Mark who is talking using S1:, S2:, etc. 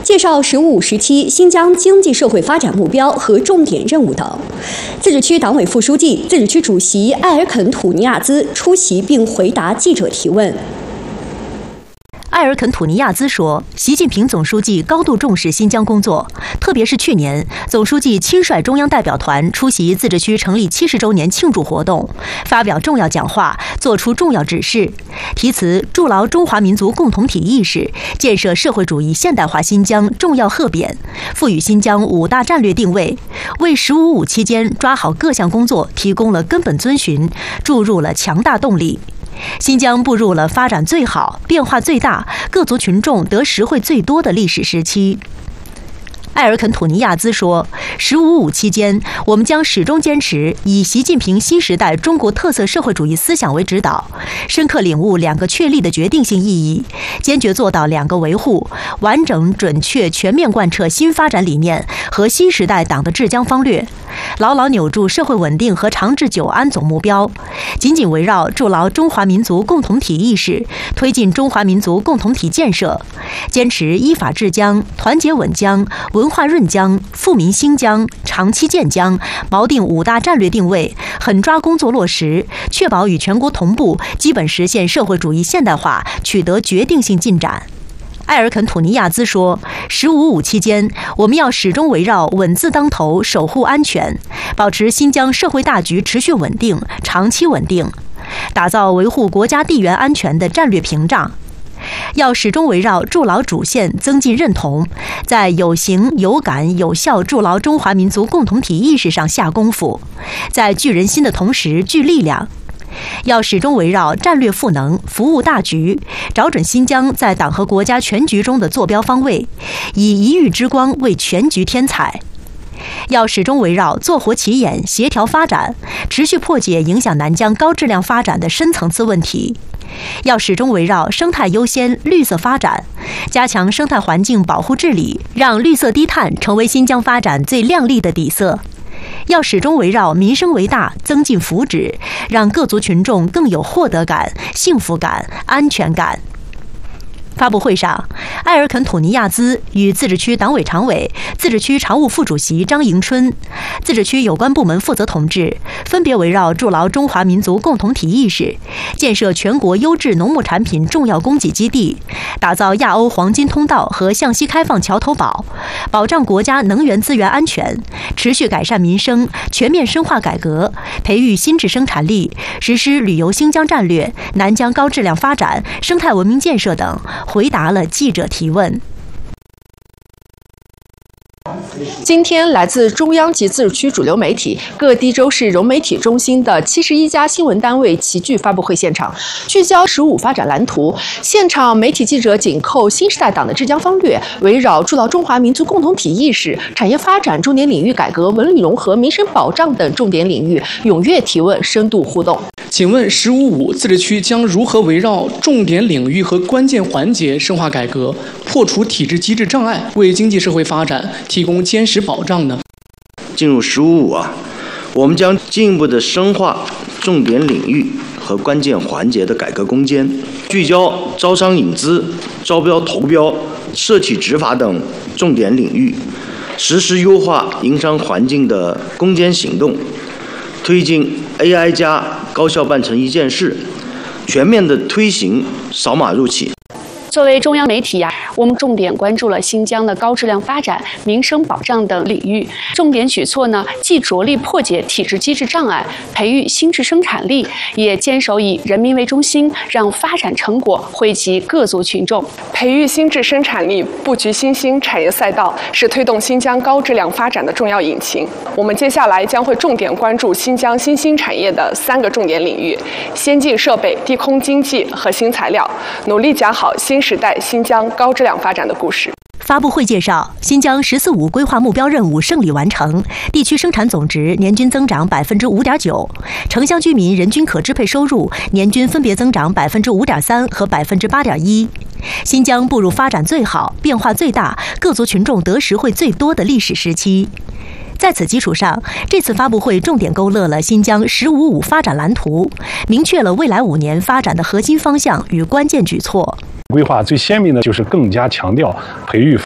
S1: 介绍“十五”时期新疆经济社会发展目标和重点任务等。自治区党委副书记、自治区主席艾尔肯·土尼亚兹出席并回答记者提问。
S2: 艾尔肯·土尼亚兹说，习近平总书记高度重视新疆工作，特别是去年，总书记亲率中央代表团出席自治区成立70周年庆祝活动，发表重要讲话，作出重要指示，题词筑牢中华民族共同体意识，建设社会主义现代化新疆重要贺匾，赋予新疆5大战略定位，为“15·5”期间抓好各项工作提供了根本遵循，注入了强大动力。新疆步入了发展最好、变化最大、各族群众得实惠最多的历史时期。艾尔肯·土尼亚兹说，“15·5”期间，我们将始终坚持以习近平新时代中国特色社会主义思想为指导，深刻领悟2个确立的决定性意义，坚决做到2个维护，完整、准确、全面贯彻新发展理念和新时代党的治疆方略，牢牢扭住社会稳定和长治久安总目标，紧紧围绕筑牢中华民族共同体意识，推进中华民族共同体建设，坚持依法治疆、团结稳疆、文化润疆、富民兴疆、长期建疆，锚定5大战略定位，狠抓工作落实，确保与全国同步，基本实现社会主义现代化取得决定性进展。艾尔肯·土尼亚兹说，“15·5”期间，我们要始终围绕稳字当头，守护安全，保持新疆社会大局持续稳定、长期稳定，打造维护国家地缘安全的战略屏障。要始终围绕筑牢主线、增进认同，在有形、有感、有效筑牢中华民族共同体意识上下功夫，在聚人心的同时聚力量。要始终围绕战略赋能、服务大局，找准新疆在党和国家全局中的坐标方位，以一域之光为全局添彩。要始终围绕做活起眼、协调发展，持续破解影响南疆高质量发展的深层次问题。要始终围绕生态优先、绿色发展，加强生态环境保护治理，让绿色低碳成为新疆发展最亮丽的底色。要始终围绕民生为大，增进福祉，让各族群众更有获得感、幸福感、安全感。发布会上，艾尔肯·土尼亚兹与自治区党委常委、自治区常务副主席张迎春、自治区有关部门负责同志分别围绕筑牢中华民族共同体意识，建设全国优质农牧产品重要供给基地，打造亚欧黄金通道和向西开放桥头堡，保障国家能源资源安全，持续改善民生，全面深化改革，培育新质生产力，实施旅游新疆战略、南疆高质量发展、生态文明建设等，回答了记者提问。
S3: 今天，来自中央及自治区主流媒体、各地州市融媒体中心的71家新闻单位齐聚发布会现场，聚焦“15”发展蓝图。现场媒体记者紧扣新时代党的治疆方略，围绕筑牢中华民族共同体意识、产业发展重点领域改革、文旅融合、民生保障等重点领域踊跃提问、深度互动。
S4: 请问“15·5”自治区将如何围绕重点领域和关键环节深化改革，破除体制机制障碍，为经济社会发展提供坚实保障呢？
S5: 进入“15·5”我们将进一步的深化重点领域和关键环节的改革攻坚，聚焦招商引资、招标投标、社企执法等重点领域，实施优化营商环境的攻坚行动，推进 AI 加高效办成一件事，全面的推行扫码入企。
S6: 作为中央媒体我们重点关注了新疆的高质量发展、民生保障等领域，重点举措呢，既着力破解体制机制障碍，培育新质生产力，也坚守以人民为中心，让发展成果惠及各族群众。
S7: 培育新质生产力，布局新兴产业赛道，是推动新疆高质量发展的重要引擎。我们接下来将会重点关注新疆新兴产业的3个重点领域：先进设备、低空经济和新材料，努力讲好新时代新疆高质量发展的故事。
S2: 发布会介绍，新疆“14·5”规划目标任务胜利完成，地区生产总值年均增长5.9%，城乡居民人均可支配收入年均分别增长5.3%和8.1%。新疆步入发展最好、变化最大、各族群众得实惠最多的历史时期。在此基础上，这次发布会重点勾勒了新疆“15·5”发展蓝图，明确了未来5年发展的核心方向与关键举措。
S8: 规划最鲜明的就是更加强调培育